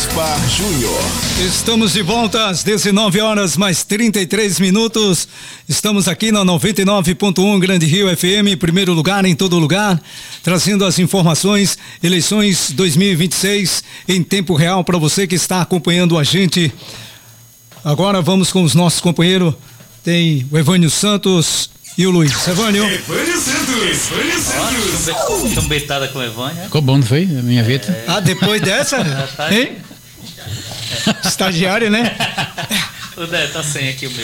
Júnior. Estamos de volta às 19 horas mais 33 minutos. Estamos aqui na 99.1 Grande Rio FM, primeiro lugar em todo lugar, trazendo as informações, eleições 2026 em tempo real para você que está acompanhando a gente. Agora vamos com os nossos companheiros. Tem o Evânio Santos e o Luiz. Evânio. Evânio Santos. Trombetada com o Evânio. Ficou bom, não foi? A minha vida. Depois dessa? Hein? Estagiário, né? O Dé tá sem aqui o meu.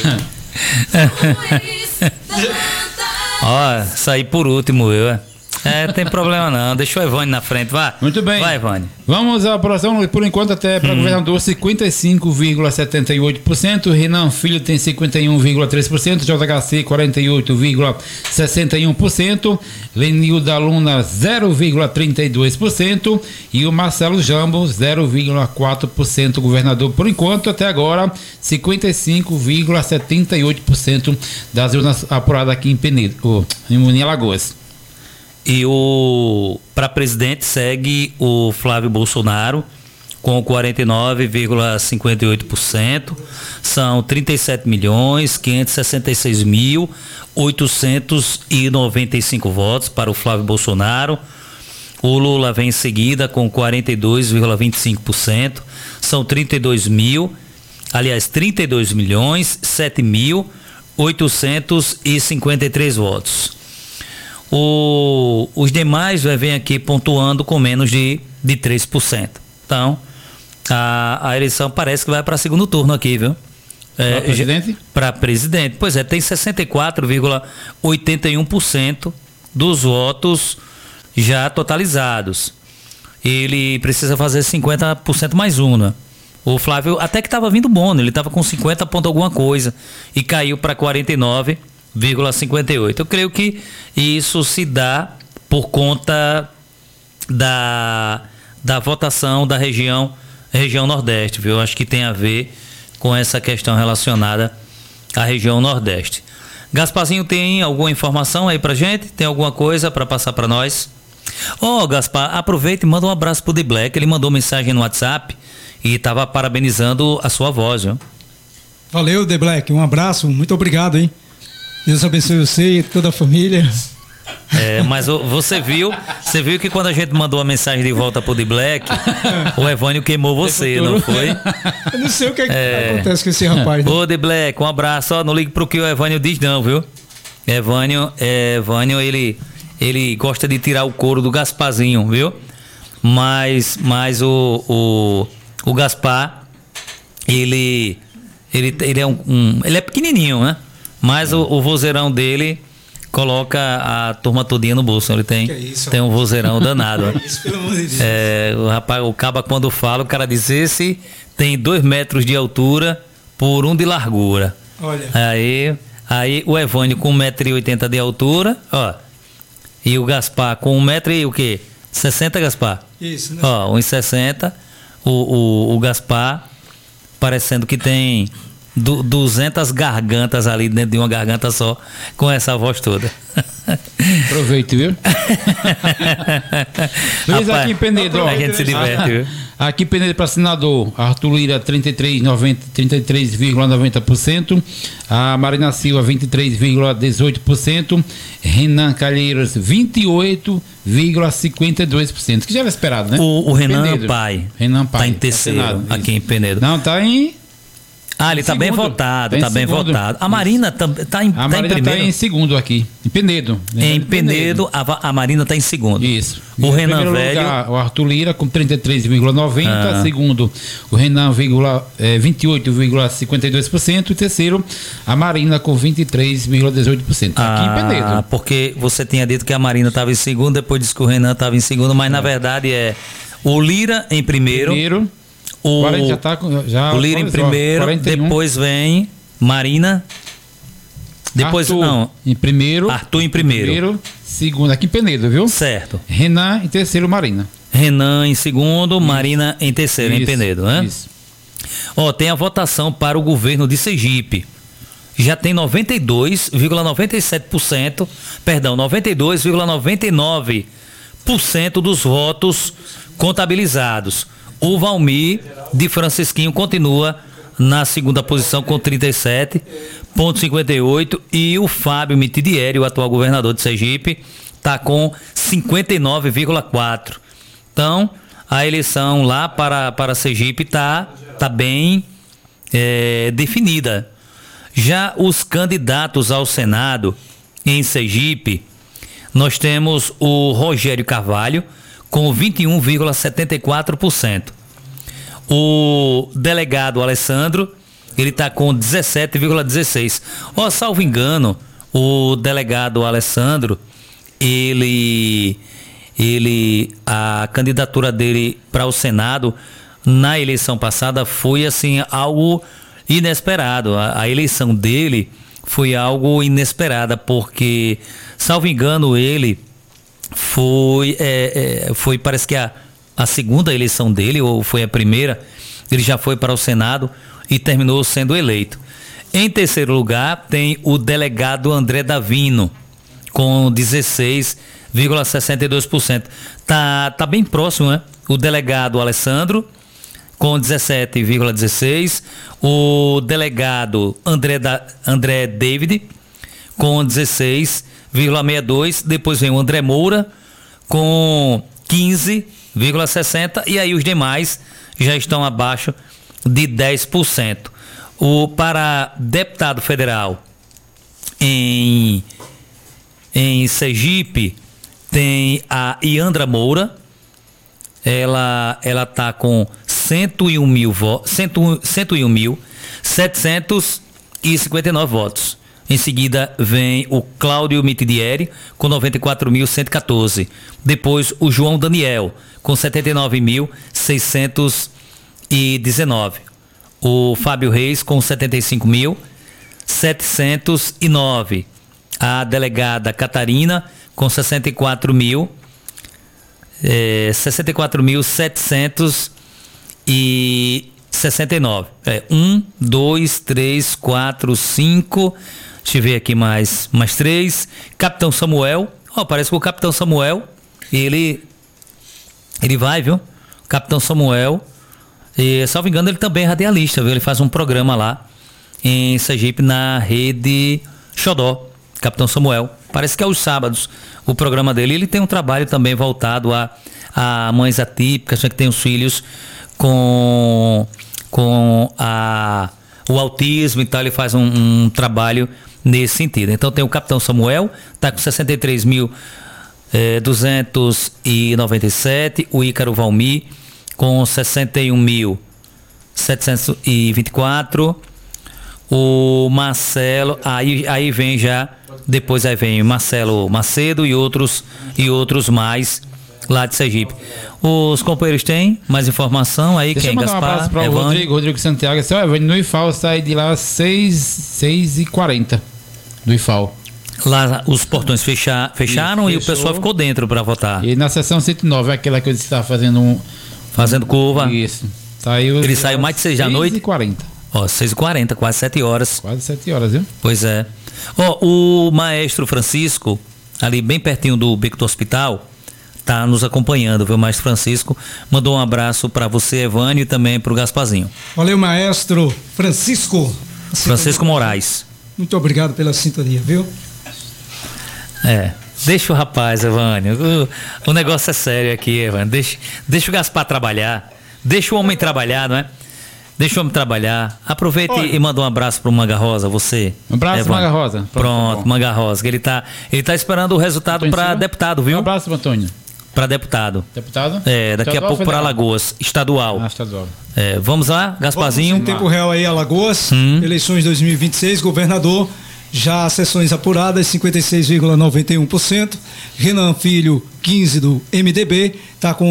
Ó, saí por último, eu. Tem problema não, deixa o Evânio na frente, vá. Muito bem. Vai, Evânio. Vamos à apuração, por enquanto, até para governador, 55,78%, Renan Filho tem 51,3%, JHC 48,61%, Lenilda Luna 0,32% e o Marcelo Jambo 0,4%, governador, por enquanto, até agora, 55,78% das urnas apuradas aqui em Penedo, em Alagoas. E para presidente segue o Flávio Bolsonaro com 49,58%. São 37.566.895 votos para o Flávio Bolsonaro. O Lula vem em seguida com 42,25%. São 32.7.853 votos. Os demais vêm aqui pontuando com menos de 3%. Então, a eleição parece que vai para segundo turno aqui, viu? Para presidente? Para presidente. Pois é, tem 64,81% dos votos já totalizados. Ele precisa fazer 50% mais um, né? O Flávio até que estava vindo bom, né? Ele estava com 50 ponto alguma coisa e caiu para 49,58. Eu creio que isso se dá por conta da votação da região Nordeste, viu? Acho que tem a ver com essa questão relacionada à região Nordeste. Gasparzinho, tem alguma informação aí pra gente? Tem alguma coisa para passar para nós? Gaspar, aproveita e manda um abraço pro The Black. Ele mandou mensagem no WhatsApp e estava parabenizando a sua voz, viu? Valeu, The Black, um abraço, muito obrigado, hein? Deus abençoe você e toda a família. Mas você viu que quando a gente mandou a mensagem de volta pro The Black, o Evânio queimou você, não foi? Eu não sei o que acontece com esse rapaz, né? Ô, The Black, um abraço. Não ligue pro que o Evânio diz não, viu? Evânio, ele gosta de tirar o couro do Gasparzinho, viu? Mas o Gaspar, ele é pequenininho, né? Mas o vozeirão dele coloca a turma todinha no bolso. Ele tem um vozeirão danado. Isso, pelo amor de Deus. O rapaz, o caba quando fala, o cara diz: esse tem 2 metros de altura por 1 de largura. Olha. Aí o Evânio com 1,80 m de altura, ó. E o Gaspar com 1 metro e o quê? 60, Gaspar? Isso, né? 1,60 m. O Gaspar parecendo que tem 200 gargantas ali dentro de uma garganta só, com essa voz toda. Aproveite, viu? Luiz, aqui em Penedo, a gente se diverte, viu? Aqui em Penedo para senador, Arthur Lira 33,90%, a Marina Silva 23,18%, Renan Calheiros 28,52%, que já era esperado, né? O Renan Penedo. Pai Renan Pai tá em terceiro, Senado, aqui em Penedo. Não, tá em... Ele tá bem votado, tá bem votado. A Marina tá em primeiro. Tá em segundo aqui, em Penedo. Em Penedo, a Marina tá em segundo. Isso. O Renan Velho. Lugar, o Arthur Lira com 33,90%, segundo o Renan 28,52% e terceiro a Marina com 23,18%. Aqui em Penedo. Porque você tinha dito que a Marina estava em segundo, depois disse que o Renan estava em segundo, mas na verdade é o Lira em primeiro. O Lira em primeiro, 41. Depois vem Marina. Depois Arthur, não. Em primeiro. Arthur em primeiro. Segundo, aqui em Penedo, viu? Certo. Renan em terceiro, Marina. Renan em segundo, Marina em terceiro, em Penedo, né? Isso. Tem a votação para o governo de Sergipe. Já tem 92,99% dos votos contabilizados. O Valmir de Francisquinho continua na segunda posição com 37,58 e o Fábio Mitidieri, o atual governador de Sergipe, está com 59,4. Então, a eleição lá para Sergipe está bem definida. Já os candidatos ao Senado em Sergipe, nós temos o Rogério Carvalho com 21,74%. O delegado Alessandro, ele está com 17,16%. Salvo engano, o delegado Alessandro, a candidatura dele para o Senado na eleição passada foi assim algo inesperado. A eleição dele foi algo inesperada, porque, salvo engano, ele foi parece que a segunda eleição dele, ou foi a primeira, ele já foi para o Senado e terminou sendo eleito. Em terceiro lugar, tem o delegado André Davino, com 16,62%. Tá bem próximo, né? O delegado Alessandro, com 17,16%. O delegado André David, com 16,62%. Depois vem o André Moura, com 15,60%. E aí os demais já estão abaixo de 10%. Para deputado federal em Sergipe, tem a Iandra Moura. Ela está com 101.759 votos. Em seguida vem o Cláudio Mitidieri com 94.114. Depois o João Daniel com 79.619. O Fábio Reis com 75.709. A delegada Catarina com 64.769. 1, 2, 3, 4, 5. Deixa eu ver aqui mais 3. Capitão Samuel. Parece que o Capitão Samuel, ele vai, viu? Capitão Samuel. Salvo engano, ele também é radialista, viu? Ele faz um programa lá em Sergipe na Rede Xodó. Capitão Samuel. Parece que é aos sábados o programa dele. Ele tem um trabalho também voltado a mães atípicas, que têm os filhos com o autismo e tal. Ele faz um trabalho nesse sentido. Então tem o Capitão Samuel, está com 63.297. O Ícaro Valmir com 61.724. O Marcelo, aí vem já, depois aí vem Marcelo Macedo e outros mais lá de Sergipe. Os companheiros têm mais informação aí? Deixa quem? Gaspar? Um abraço para o Rodrigo Santiago. No IFAL sai de lá 6h40 do IFAL. Lá os portões fecharam e o pessoal ficou dentro para votar. E na sessão 109, aquela que eu disse que estava fazendo curva. Isso. Ele saiu mais de 6 da noite? 6h40. 6h40, quase 7 horas. Quase 7 horas, viu? Pois é. O maestro Francisco, ali bem pertinho do Beco do Hospital, tá nos acompanhando, viu? O maestro Francisco mandou um abraço para você, Evânio, e também para o Gasparzinho. Valeu, maestro Francisco. Francisco Moraes. Muito obrigado pela sintonia, viu? Deixa o rapaz, Evânio. O negócio é sério aqui, Evânio. Deixa o Gaspar trabalhar. Deixa o homem trabalhar, não é? Deixa o homem trabalhar. Aproveita e manda um abraço pro Manga Rosa, você. Um abraço, Manga Rosa. Pronto, Manga Rosa. Que ele tá esperando o resultado para deputado, viu? Um abraço, Antônio. Para deputado. Deputado? Daqui estadual a pouco para Alagoas. Estadual. Estadual. Vamos lá, Gasparzinho. Vamos em tempo real aí, Alagoas. Eleições 2026, governador. Já sessões apuradas, 56,91%. Renan Filho, 15 do MDB, está com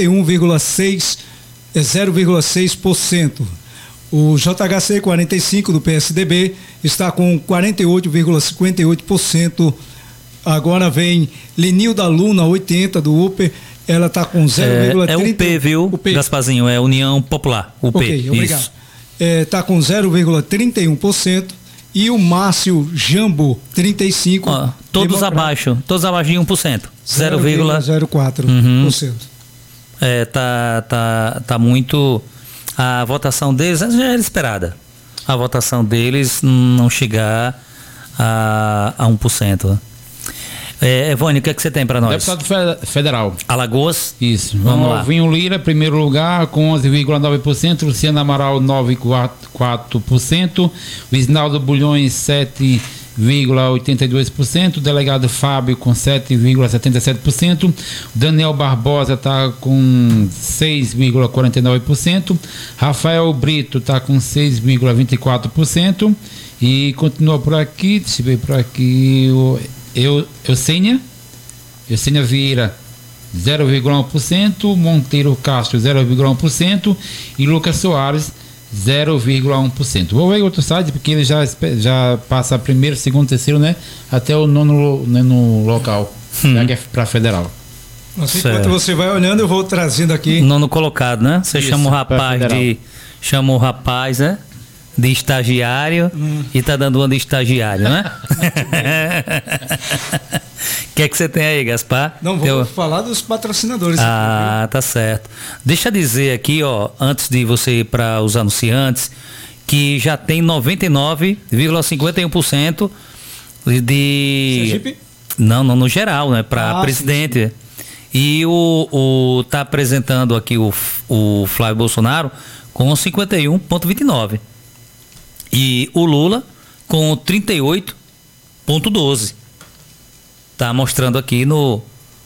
0,6%. O JHC 45 do PSDB está com 48,58%. Agora vem Lenilda Luna, 80 do UPE, ela está com 0,30%. É o P, viu, UP. Gasparzinho, é União Popular, UP. Ok, obrigado. Está com 0,31%. E o Márcio Jambo, 35%. Todos abaixo de 1%. 0,04%. Tá muito. A votação deles já era esperada. A votação deles não chegar a 1%. Né? Evone, o que é que você tem para nós? Deputado federal. Alagoas? Isso. Vamos lá. Alvinho Lira, primeiro lugar, com 11,9%. Luciano Amaral, 9,4%. Wisnaldo Bulhões, 7,82%. Delegado Fábio, com 7,77%. Daniel Barbosa está com 6,49%. Rafael Brito está com 6,24%. E continua por aqui, deixa eu ver por aqui... Eusênia Vieira 0,1%, Monteiro Castro 0,1% e Lucas Soares 0,1%. Vou ver outro site porque ele já passa primeiro, segundo, terceiro, né? Até o nono local, já que é para federal. Enquanto você vai olhando, eu vou trazendo aqui. Nono colocado, né? Você Isso, chama o rapaz, né? De estagiário e tá dando uma de estagiário, né? O que é que você tem aí, Gaspar? Não, vou falar dos patrocinadores. Ah, tá certo. Deixa eu dizer aqui, ó, antes de você ir para os anunciantes, que já tem 99,51% de... Sergipe? Não, no geral, né? Para presidente. Sim. E tá apresentando aqui o Flávio Bolsonaro com 51,29%. E o Lula com 38,12. Tá mostrando aqui no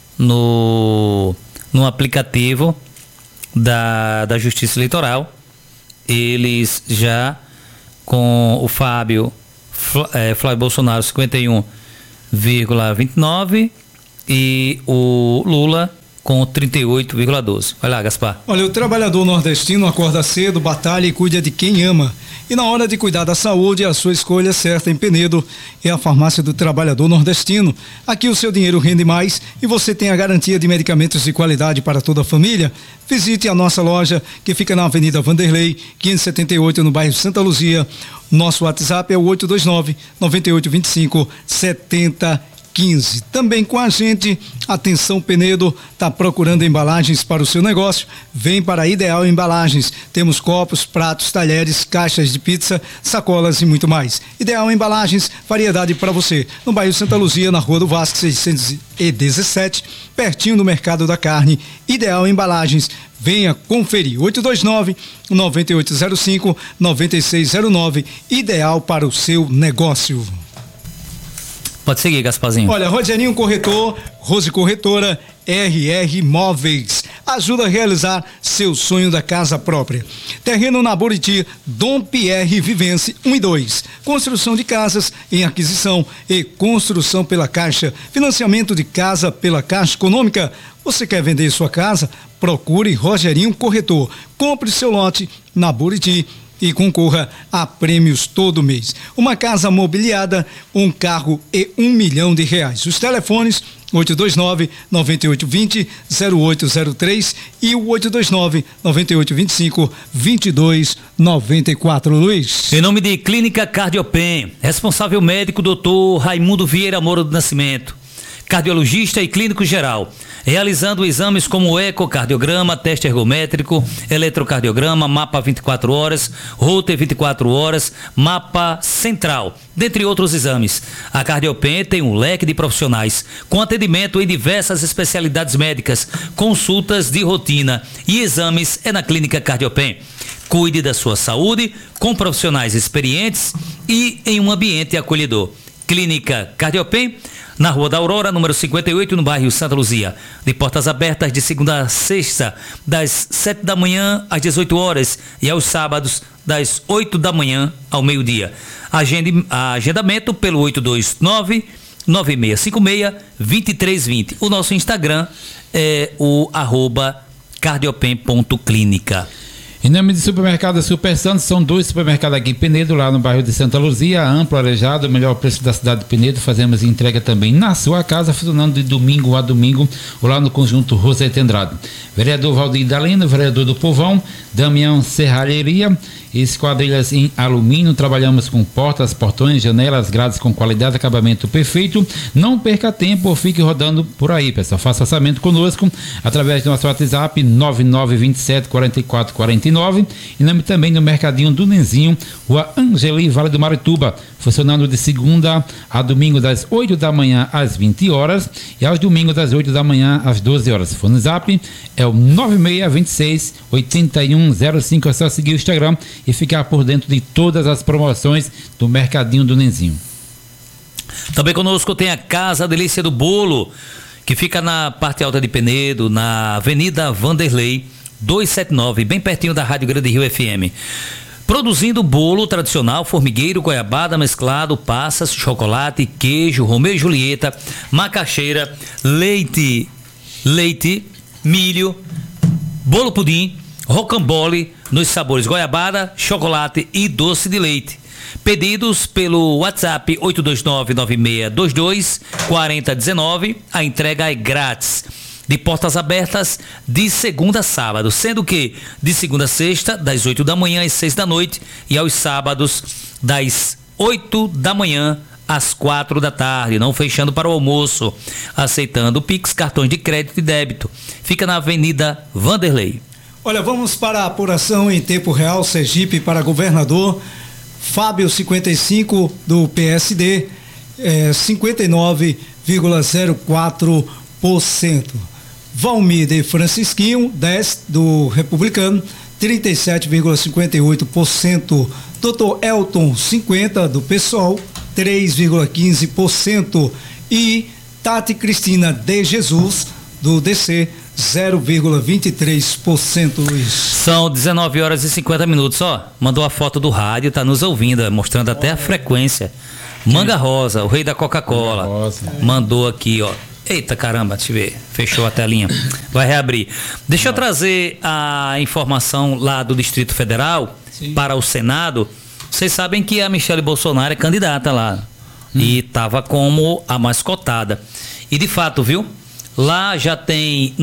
aplicativo da Justiça Eleitoral. Eles já com o Flávio Bolsonaro 51,29 e o Lula com 38,12. Vai lá, Gaspar. Olha, o trabalhador nordestino acorda cedo, batalha e cuida de quem ama. E na hora de cuidar da saúde, a sua escolha certa em Penedo é a farmácia do trabalhador nordestino. Aqui o seu dinheiro rende mais e você tem a garantia de medicamentos de qualidade para toda a família. Visite a nossa loja que fica na Avenida Vanderlei, 578, no bairro Santa Luzia. Nosso WhatsApp é o 829-9825-7015. Também com a gente, atenção Penedo, está procurando embalagens para o seu negócio? Vem para a Ideal Embalagens. Temos copos, pratos, talheres, caixas de pizza, sacolas e muito mais. Ideal Embalagens, variedade para você. No bairro Santa Luzia, na Rua do Vasco, 617, pertinho do Mercado da Carne. Ideal Embalagens. Venha conferir. 829-9805-9609. Ideal para o seu negócio. Pode seguir, Gasparzinho. Olha, Rogerinho Corretor, Rose Corretora, RR Móveis. Ajuda a realizar seu sonho da casa própria. Terreno na Buriti, Dom Pierre Vivence 1 e 2. Construção de casas em aquisição e construção pela Caixa. Financiamento de casa pela Caixa Econômica. Você quer vender sua casa? Procure Rogerinho Corretor. Compre seu lote na Buriti e concorra a prêmios todo mês. Uma casa mobiliada, um carro e R$1 milhão. Os telefones 829-9820-0803 e o 829-9825-2294. Luiz. Em nome de Clínica Cardiopen, responsável médico Dr. Raimundo Vieira Moura do Nascimento, cardiologista e clínico geral, realizando exames como ecocardiograma, teste ergométrico, eletrocardiograma, mapa 24 horas, Holter 24 horas, mapa central, dentre outros exames. A Cardiopen tem um leque de profissionais com atendimento em diversas especialidades médicas, consultas de rotina e exames na Clínica Cardiopen. Cuide da sua saúde com profissionais experientes e em um ambiente acolhedor. Clínica Cardiopen, na Rua da Aurora, número 58, no bairro Santa Luzia. De portas abertas de segunda a sexta, das 7 da manhã às 18 horas e aos sábados, das 8 da manhã ao meio-dia. Agendamento pelo 829-9656-2320. O nosso Instagram é o @cardiopen.clínica. Em nome do supermercado Super Santos, são 2 supermercados aqui em Penedo, lá no bairro de Santa Luzia, amplo, arejado, o melhor preço da cidade de Penedo. Fazemos entrega também na sua casa, funcionando de domingo a domingo, ou lá no conjunto Rosete Andrade. Vereador Valdir Dalino, vereador do Povão, Damião Serralheria, esquadrilhas em alumínio, trabalhamos com portas, portões, janelas, grades com qualidade, acabamento perfeito. Não perca tempo ou fique rodando por aí, pessoal. Faça orçamento conosco através do nosso WhatsApp 9927-4449 e nome também no Mercadinho do Nenzinho, Rua Angeli, Vale do Marituba, funcionando de segunda a domingo das 8 da manhã às 20 horas e aos domingos das 8 da manhã às 12 horas. O fone zap é o 9626-8105. É só seguir o Instagram e ficar por dentro de todas as promoções do Mercadinho do Nenzinho. Também conosco tem a Casa Delícia do Bolo, que fica na parte alta de Penedo, na Avenida Vanderlei 279, bem pertinho da Rádio Grande Rio FM. Produzindo bolo tradicional, formigueiro, goiabada, mesclado, passas, chocolate, queijo, Romeu e Julieta, macaxeira, leite, milho, bolo pudim, rocambole, nos sabores goiabada, chocolate e doce de leite. Pedidos pelo WhatsApp 829-9622-4019. A entrega é grátis. De portas abertas de segunda a sábado, sendo que de segunda a sexta, das 8 da manhã às 6 da noite, e aos sábados, das 8 da manhã às 4 da tarde, não fechando para o almoço, aceitando Pix, cartões de crédito e débito. Fica na Avenida Vanderlei. Olha, vamos para a apuração em tempo real. Sergipe para governador, Fábio 55 do PSD, 59,04%. Valmir de Francisquinho, 10 do Republicano, 37,58%. Dr. Elton, 50 do PSOL, 3,15%. E Tati Cristina de Jesus, do DC, 0,23%, Luiz. São 19 horas e 50 minutos, ó. Mandou a foto do rádio, tá nos ouvindo, mostrando até a frequência. Manga Rosa, o rei da Coca-Cola. Mandou aqui, ó. Eita caramba, deixa eu ver. Fechou a telinha. Vai reabrir. Deixa eu trazer a informação lá do Distrito Federal. Sim. Para o Senado. Vocês sabem que a Michelle Bolsonaro é candidata lá. E estava como a mais cotada. E de fato, viu? Lá já tem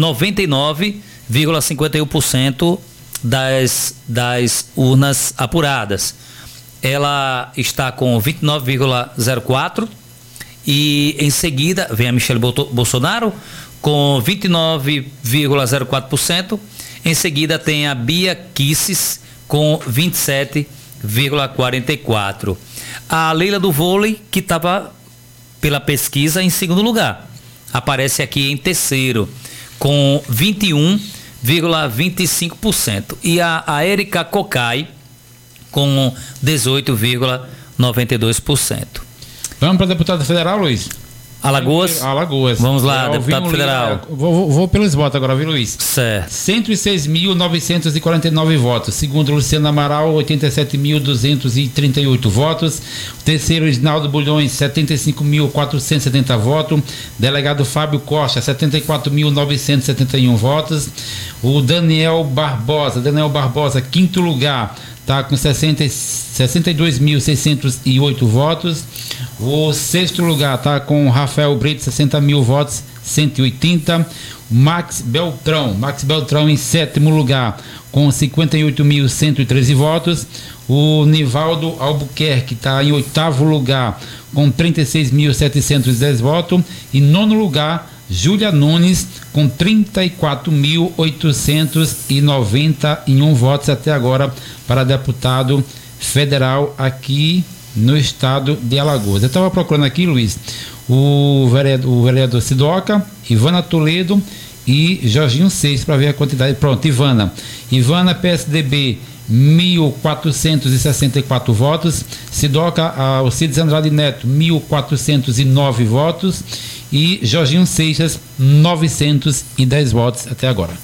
99,51% das urnas apuradas. Ela está com 29,04%. E em seguida vem a Michelle Bolsonaro com 29,04%. Em seguida tem a Bia Kicis com 27,44%. A Leila do Vôlei, que estava pela pesquisa em segundo lugar, aparece aqui em terceiro com 21,25%. E a Érica Cocai com 18,92%. Vamos para deputado federal, Luiz? Alagoas? Alagoas. Vamos lá, deputado federal. Vou pelos votos agora, viu, Luiz? Certo. 106.949 votos. Segundo, Luciano Amaral, 87.238 votos. Terceiro, Isnaldo Bulhões, 75.470 votos. Delegado Fábio Costa, 74.971 votos. O Daniel Barbosa, quinto lugar, está com 62.608 votos. O sexto lugar está com Rafael Brito, 60 mil votos, 180. Max Beltrão em sétimo lugar com 58.113 votos. O Nivaldo Albuquerque está em oitavo lugar com 36.710 votos. E nono lugar, Júlia Nunes com 34.891 votos até agora para deputado federal aqui no estado de Alagoas. Eu estava procurando aqui, Luiz, o vereador Sidoca, Ivana Toledo e Jorginho Seis para ver a quantidade. Pronto, Ivana, PSDB, 1.464 votos. Sidoca, Alcides Andrade Neto, 1.409 votos. E Jorginho Seixas, 910 votos até agora.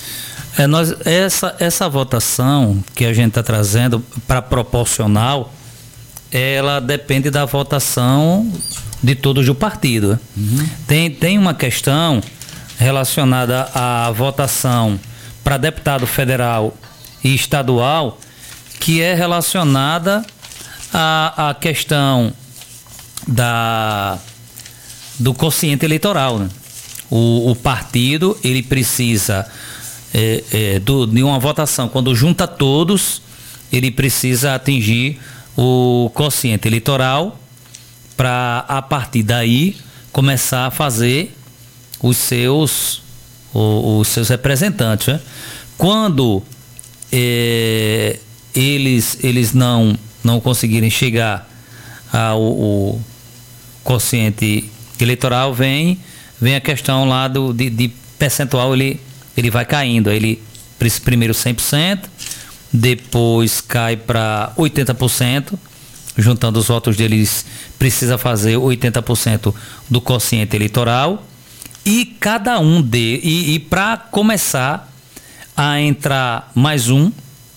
Essa votação que a gente está trazendo para proporcional, ela depende da votação de todos do partido. Uhum. Tem uma questão relacionada à votação para deputado federal e estadual, que é relacionada à questão do quociente eleitoral, né? O partido, ele precisa de uma votação, quando junta todos, ele precisa atingir o quociente eleitoral para, a partir daí, começar a fazer os seus representantes, né? Quando eles não conseguirem chegar ao quociente eleitoral, vem a questão lá de percentual, ele vai caindo. Aí ele primeiro 100%, depois cai para 80%, juntando os votos deles, precisa fazer 80% do quociente eleitoral, e cada um e para começar a entrar mais um,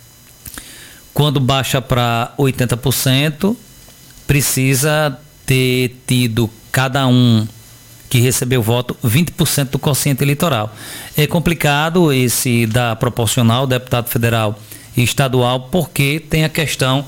quando baixa para 80%, precisa ter tido cada um que recebeu voto 20% do quociente eleitoral. É complicado esse da proporcional, deputado federal e estadual, porque tem a questão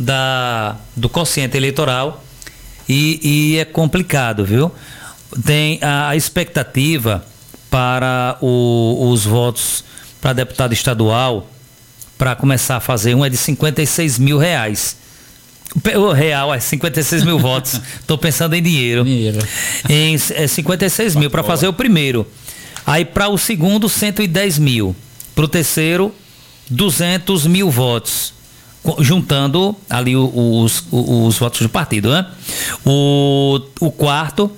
do quociente eleitoral e é complicado, viu? Tem a expectativa para os votos para deputado estadual, para começar a fazer é de R$56 mil. O real é 56 mil votos. Estou pensando em dinheiro. Em 56 mil para fazer o primeiro. Aí para o segundo, 110 mil. Para o terceiro, 200 mil votos. Juntando ali os votos do partido, né? O quarto,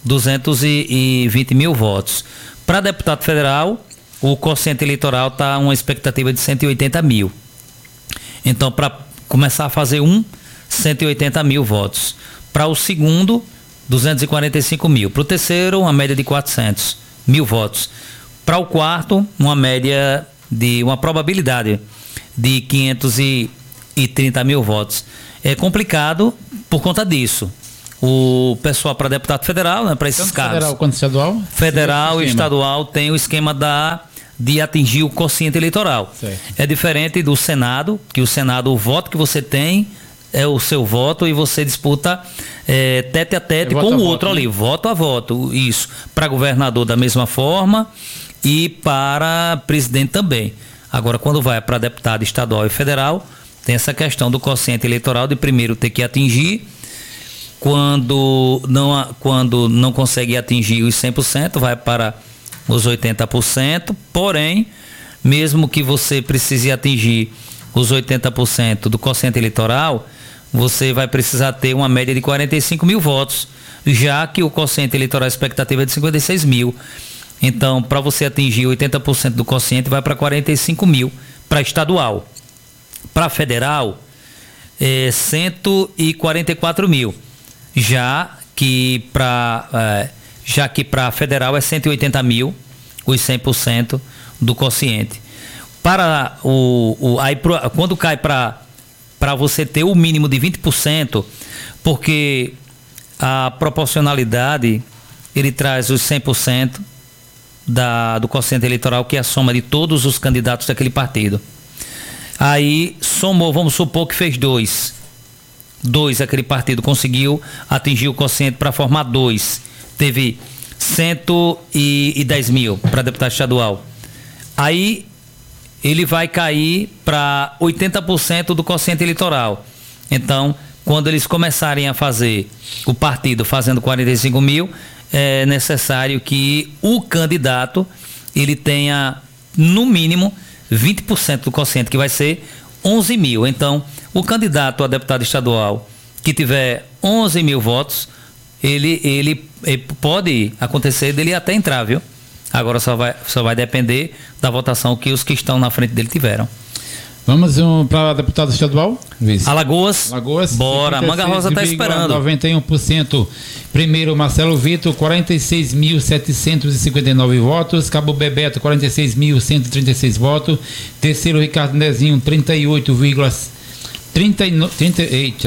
220 mil votos. Para deputado federal, o quociente eleitoral está uma expectativa de 180 mil. Então, para começar a fazer 180 mil votos. Para o segundo, 245 mil. Para o terceiro, uma média de 400 mil votos. Para o quarto, uma probabilidade de 530 mil votos. É complicado por conta disso. O pessoal para deputado federal, né, para esses cargos. Federal quanto estadual? Federal e estadual tem o esquema de atingir o quociente eleitoral. Certo. É diferente do Senado, que o Senado, o voto que você tem é o seu voto e você disputa tete a tete com o outro ali, voto a voto. Isso. Para governador da mesma forma e para presidente também. Agora, quando vai para deputado estadual e federal, tem essa questão do quociente eleitoral de primeiro ter que atingir. Quando não consegue atingir os 100%, vai para os 80%. Porém, mesmo que você precise atingir os 80% do quociente eleitoral, você vai precisar ter uma média de 45 mil votos, já que o quociente eleitoral, a expectativa é de 56 mil. Então, para você atingir 80% do quociente, vai para 45 mil para estadual. Para federal, 144 mil. Já que para federal é 180 mil, os 100% do quociente. Para quando cai para você ter o mínimo de 20%, porque a proporcionalidade, ele traz os 100% do quociente eleitoral, que é a soma de todos os candidatos daquele partido. Aí somou, vamos supor que fez 2, aquele partido conseguiu atingir o quociente para formar 2. Teve 110 mil para deputado estadual. Aí ele vai cair para 80% do quociente eleitoral. Então, quando eles começarem a fazer o partido fazendo 45 mil, é necessário que o candidato ele tenha, no mínimo, 20% do quociente, que vai ser 11 mil. Então, o candidato a deputado estadual que tiver 11 mil votos, ele pode acontecer dele até entrar, viu? Agora só vai depender da votação que os que estão na frente dele tiveram. Vamos para deputado estadual? Alagoas. Bora, Manga Rosa está esperando. 91%. Primeiro, Marcelo Vitor, 46.759 votos. Cabo Bebeto, 46.136 votos. Terceiro, Ricardo Nezinho,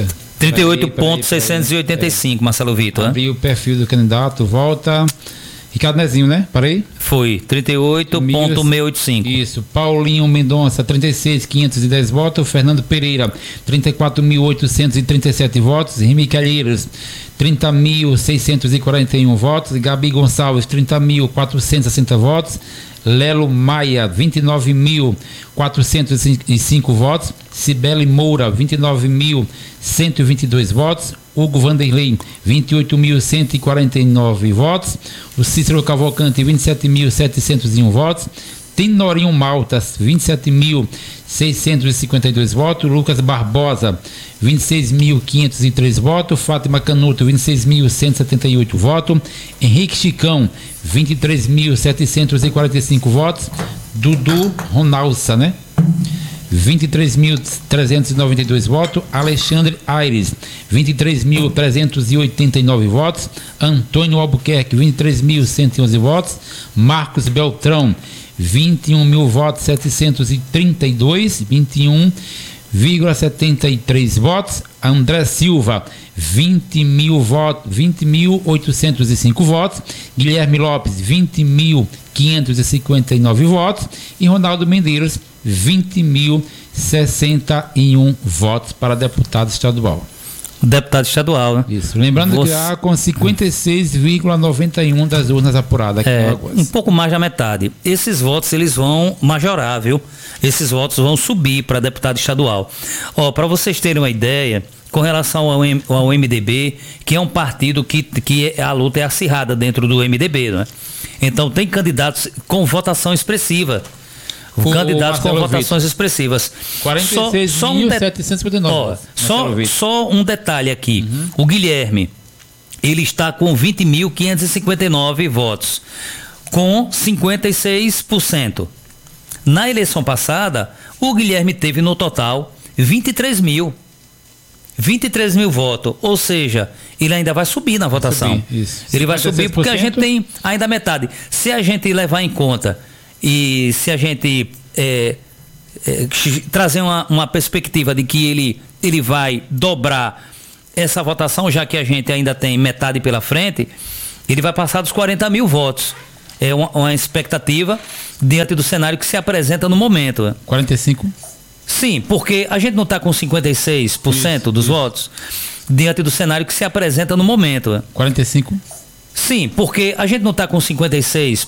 38.685, Marcelo Vitor. Abri o perfil do candidato, volta. Ricardo Nezinho, né? Parei? Foi, 38,685. Isso. Paulinho Mendonça, 36.510 votos. Fernando Pereira, 34.837 votos. Remy Calheiros, 30.641 votos. Gabi Gonçalves, 30.460 votos. Lelo Maia, 29.405 votos. Cibele Moura, 29.122 votos. Hugo Vanderlei, 28.149 votos. O Cícero Cavalcante, 27.701 votos. Tenorinho Maltas, 27.652 votos. Lucas Barbosa, 26.503 votos. Fátima Canuto, 26.178 votos. Henrique Chicão, 23.745 votos. Dudu Ronalça, né? 23.392 votos. Alexandre Aires, 23.389 votos. Antônio Albuquerque, 23.111 votos. Marcos Beltrão, 21.000 votos, 732, 21,73 votos. André Silva, 20.000 votos, 20.805 votos. Guilherme Lopes, 20.559 votos. E Ronaldo Mendeiros, 20.061 votos para deputado estadual. Deputado estadual, né? Isso. Lembrando que há com 56,91 das urnas apuradas aqui em Alagoas. Um pouco mais da metade. Esses votos, eles vão majorar, viu? Esses votos vão subir para deputado estadual. Ó, para vocês terem uma ideia, com relação ao MDB, que é um partido que a luta é acirrada dentro do MDB, né? Então tem candidatos com votação expressiva. Candidatos com votações expressivas. 46.759. Só um detalhe aqui. O Guilherme, ele está com 20.559 votos, com 56%. Na eleição passada, o Guilherme teve no total 23 mil votos, ou seja, ele ainda vai subir na votação. Ele vai subir porque a gente tem ainda metade. Se a gente levar em conta e se a gente trazer uma perspectiva de que ele vai dobrar essa votação, já que a gente ainda tem metade pela frente, ele vai passar dos 40 mil votos. É uma expectativa diante do cenário que se apresenta no momento. 45? Sim, porque a gente não está com 56% dos votos diante do cenário que se apresenta no momento. 45? Sim, porque a gente não está com 56%